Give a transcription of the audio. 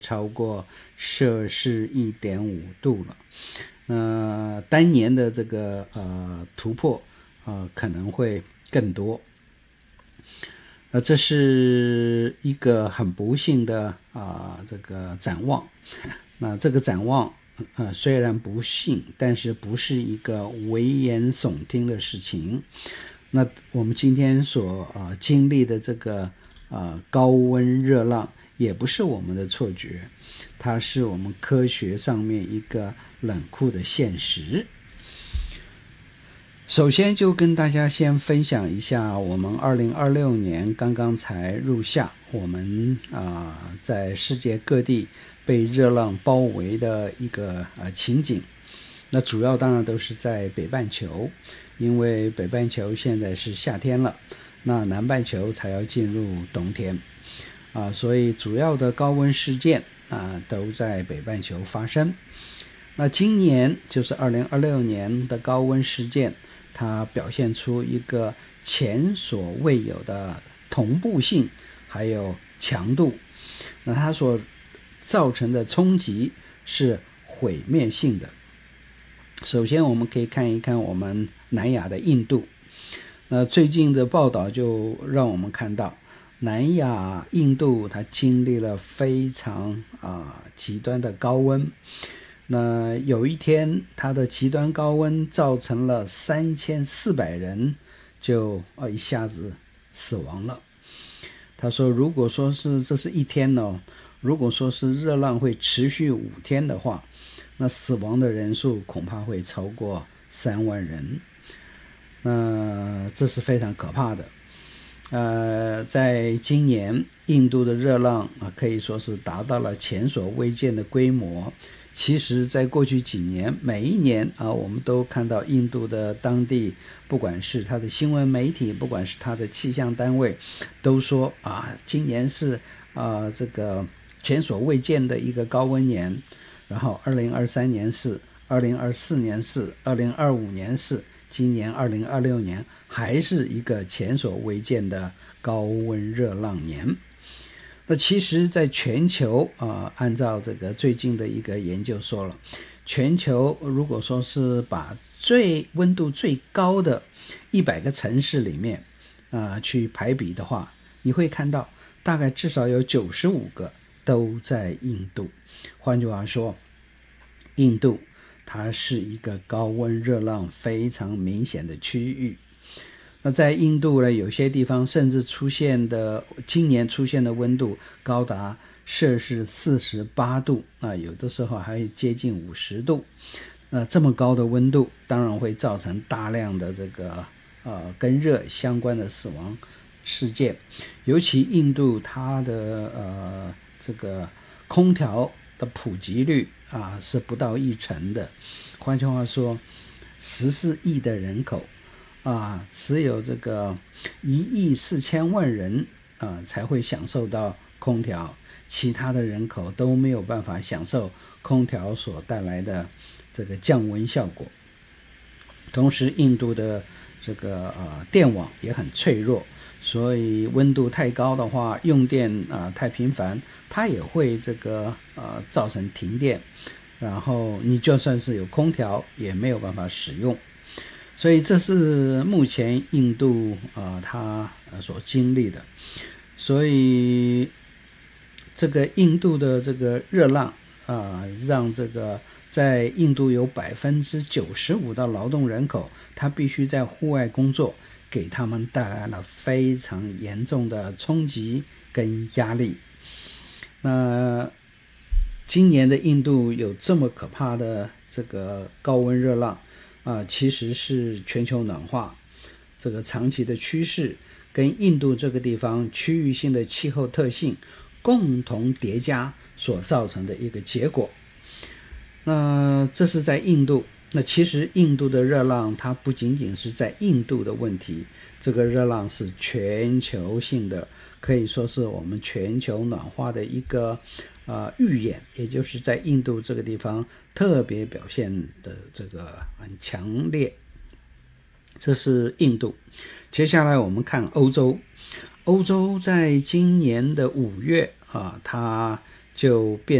超过摄氏1.5度了。那单年的这个突破可能会更多。那这是一个很不幸的这个展望。那这个展望虽然不幸，但是不是一个危言耸听的事情。那我们今天所经历的这个高温热浪也不是我们的错觉，它是我们科学上面一个冷酷的现实。首先就跟大家先分享一下我们2026年刚刚才入夏，我们在世界各地被热浪包围的一个情景。那主要当然都是在北半球，因为北半球现在是夏天了，那南半球才要进入冬天所以主要的高温事件都在北半球发生。那今年就是2026年的高温事件，它表现出一个前所未有的同步性还有强度。那它所造成的冲击是毁灭性的。首先我们可以看一看我们南亚的印度。那最近的报道就让我们看到南亚印度它经历了非常极端的高温。那有一天它的极端高温造成了3400人就一下子死亡了。他说如果说是这是一天如果说是热浪会持续5天的话，那死亡的人数恐怕会超过3万人。那这是非常可怕的。在今年印度的热浪可以说是达到了前所未见的规模。其实在过去几年，每一年我们都看到印度的当地，不管是它的新闻媒体，不管是它的气象单位，都说今年是这个前所未见的一个高温年。然后2023年是，2024年是，2025年是，今年2026年还是一个前所未见的高温热浪年。那其实在全球按照这个最近的一个研究说了，全球如果说是把温度最高的100个城市里面去排比的话，你会看到大概至少有95个都在印度。换句话说，印度它是一个高温热浪非常明显的区域。那在印度呢，有些地方甚至今年出现的温度高达摄氏48度有的时候还接近50度。那这么高的温度当然会造成大量的这个跟热相关的死亡事件。尤其印度它的这个空调的普及率是不到1成的。换句话说，14亿的人口只有这个1.4亿人才会享受到空调，其他的人口都没有办法享受空调所带来的这个降温效果。同时印度的这个电网也很脆弱，所以温度太高的话，用电太频繁，它也会这个造成停电，然后你就算是有空调也没有办法使用。所以这是目前印度它所经历的。所以这个印度的这个热浪让这个在印度有95%的劳动人口，他必须在户外工作，给他们带来了非常严重的冲击跟压力。那今年的印度有这么可怕的这个高温热浪其实是全球暖化这个长期的趋势跟印度这个地方区域性的气候特性共同叠加所造成的一个结果。那这是在印度。那其实印度的热浪它不仅仅是在印度的问题，这个热浪是全球性的，可以说是我们全球暖化的一个预演，也就是在印度这个地方特别表现的这个很强烈。这是印度。接下来我们看欧洲。欧洲在今年的5月它就变